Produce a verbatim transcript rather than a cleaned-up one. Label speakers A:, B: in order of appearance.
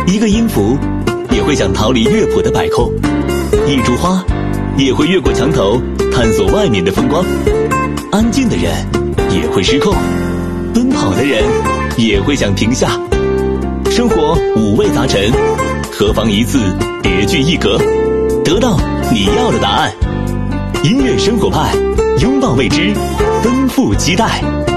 A: 一个音符也会想逃离乐谱的摆扣，一株花也会越过墙头探索外面的风光。安静的人也会失控，奔跑的人也会想停下。生活五味杂陈，何妨一次别具一格，得到你要的答案。音乐生活派，拥抱未知，奔赴期待。